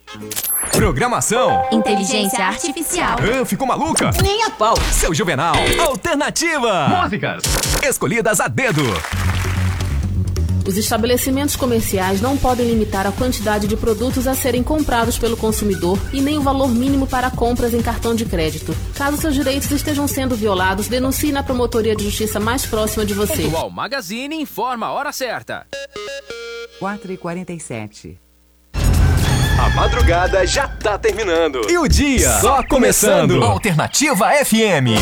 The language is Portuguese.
Programação. Inteligência artificial. Ficou maluca? Nem a pau. Seu Juvenal. Alternativa. Músicas escolhidas a dedo. Os estabelecimentos comerciais não podem limitar a quantidade de produtos a serem comprados pelo consumidor e nem o valor mínimo para compras em cartão de crédito. Caso seus direitos estejam sendo violados, denuncie na promotoria de justiça mais próxima de você. Pontual Magazine informa a hora certa. 4h47. A madrugada já tá terminando. E o dia só começando. Alternativa FM.